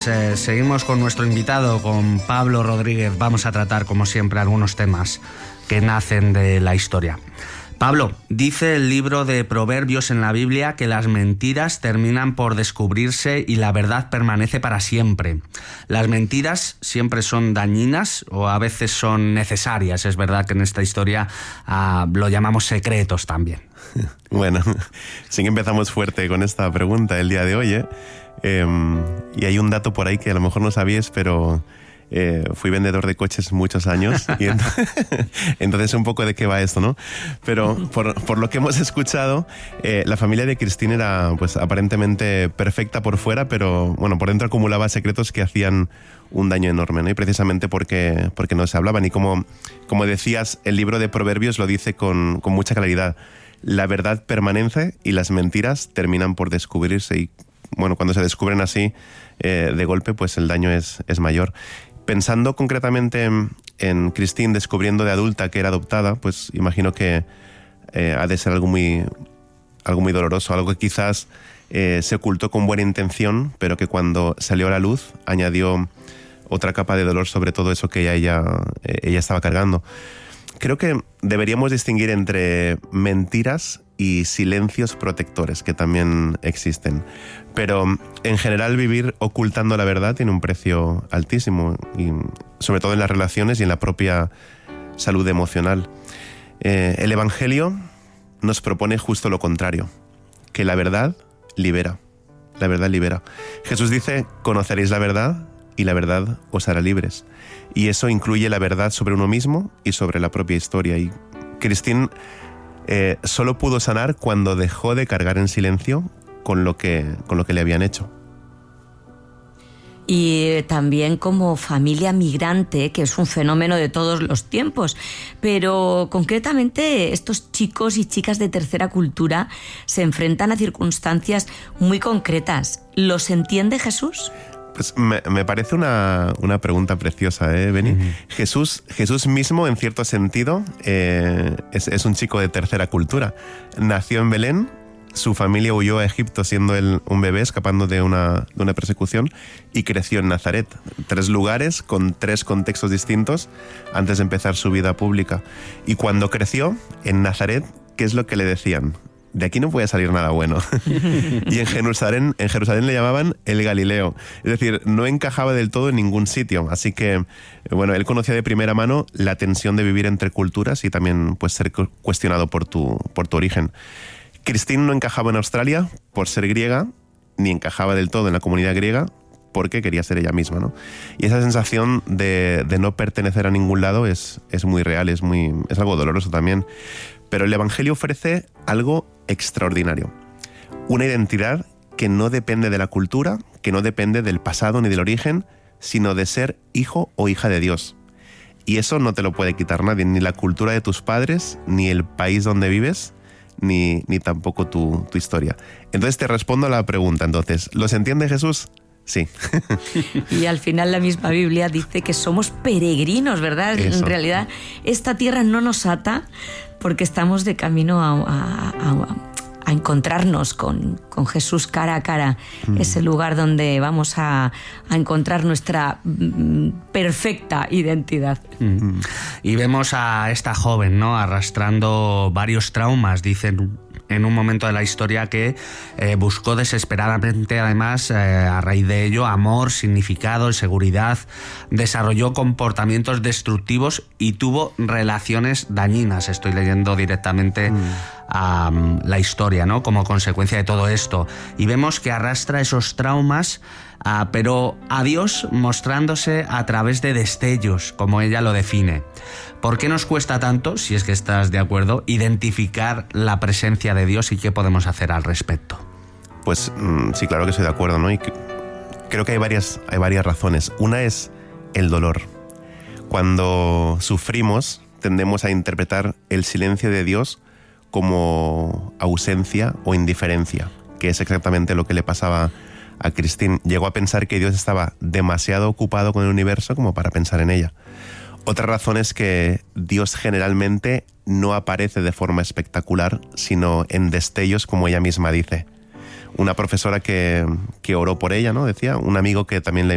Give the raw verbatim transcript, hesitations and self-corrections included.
eh, seguimos con nuestro invitado, con Pablo Rodríguez. Vamos a tratar, como siempre, algunos temas que nacen de la historia. Pablo, dice el libro de Proverbios en la Biblia que las mentiras terminan por descubrirse y la verdad permanece para siempre. ¿Las mentiras siempre son dañinas o a veces son necesarias? Es verdad que en esta historia uh, lo llamamos secretos también. Bueno, sí que empezamos fuerte con esta pregunta el día de hoy, ¿eh? Eh, y hay un dato por ahí que a lo mejor no sabíais, pero... Eh, fui vendedor de coches muchos años y entonces, entonces un poco de qué va esto, ¿no? Pero por, por lo que hemos escuchado, eh, la familia de Christine era pues aparentemente perfecta por fuera, pero bueno, por dentro acumulaba secretos que hacían un daño enorme, ¿no? Y precisamente porque, porque no se hablaban. Y como, como decías, el libro de Proverbios lo dice con, con mucha claridad. La verdad permanece y las mentiras terminan por descubrirse. Y bueno, cuando se descubren así eh, de golpe, pues el daño es, es mayor. Pensando concretamente en, en Christine descubriendo de adulta que era adoptada, pues imagino que eh, ha de ser algo muy, algo muy doloroso, algo que quizás eh, se ocultó con buena intención, pero que cuando salió a la luz añadió otra capa de dolor sobre todo eso que ella, ella, ella estaba cargando. Creo que deberíamos distinguir entre mentiras y silencios protectores, que también existen. Pero en general vivir ocultando la verdad tiene un precio altísimo, y sobre todo en las relaciones y en la propia salud emocional. Eh, el Evangelio nos propone justo lo contrario, que la verdad libera. La verdad libera. Jesús dice, conoceréis la verdad y la verdad os hará libres. Y eso incluye la verdad sobre uno mismo y sobre la propia historia. Y Christine eh, solo pudo sanar cuando dejó de cargar en silencio con lo que, con lo que le habían hecho. Y también como familia migrante, que es un fenómeno de todos los tiempos. Pero concretamente estos chicos y chicas de tercera cultura se enfrentan a circunstancias muy concretas. ¿Los entiende Jesús? Pues me, me parece una, una pregunta preciosa, ¿eh, Beni? Uh-huh. Jesús, Jesús mismo, en cierto sentido, eh, es, es un chico de tercera cultura. Nació en Belén, su familia huyó a Egipto siendo él un bebé, escapando de una, de una persecución, y creció en Nazaret. Tres lugares con tres contextos distintos antes de empezar su vida pública. Y cuando creció en Nazaret, ¿qué es lo que le decían? De aquí no puede salir nada bueno. Y en Jerusalén, en Jerusalén le llamaban el Galileo. Es decir, no encajaba del todo en ningún sitio. Así que, bueno, él conocía de primera mano la tensión de vivir entre culturas y también pues, ser cuestionado por tu, por tu origen. Christine no encajaba en Australia por ser griega, ni encajaba del todo en la comunidad griega porque quería ser ella misma, ¿no? Y esa sensación de, de no pertenecer a ningún lado es, es muy real, es, muy, es algo doloroso también. Pero el Evangelio ofrece algo extraordinario. Una identidad que no depende de la cultura, que no depende del pasado ni del origen, sino de ser hijo o hija de Dios. Y eso no te lo puede quitar nadie, ni la cultura de tus padres, ni el país donde vives, ni, ni tampoco tu, tu historia. Entonces te respondo a la pregunta, entonces, ¿los entiende Jesús? Sí. Y al final la misma Biblia dice que somos peregrinos, ¿verdad? Eso. En realidad esta tierra no nos ata porque estamos de camino a, a, a, a encontrarnos con, con Jesús cara a cara. Mm. Es el lugar donde vamos a, a encontrar nuestra mm, perfecta identidad. Mm. Y vemos a esta joven, ¿no? Arrastrando varios traumas, dicen en un momento de la historia que eh, buscó desesperadamente, además, eh, a raíz de ello, amor, significado, seguridad, desarrolló comportamientos destructivos y tuvo relaciones dañinas. Estoy leyendo directamente mm. um, la historia, ¿no? Como consecuencia de todo esto. Y vemos que arrastra esos traumas, uh, pero a Dios mostrándose a través de destellos, como ella lo define. ¿Por qué nos cuesta tanto, si es que estás de acuerdo, identificar la presencia de Dios y qué podemos hacer al respecto? Pues sí, claro que estoy de acuerdo, ¿no? Y creo que hay varias, hay varias razones. Una es el dolor. Cuando sufrimos, tendemos a interpretar el silencio de Dios como ausencia o indiferencia, que es exactamente lo que le pasaba a Christine. Llegó a pensar que Dios estaba demasiado ocupado con el universo como para pensar en ella. Otra razón es que Dios generalmente no aparece de forma espectacular, sino en destellos, como ella misma dice. Una profesora que, que oró por ella, ¿no? Decía, un amigo que también le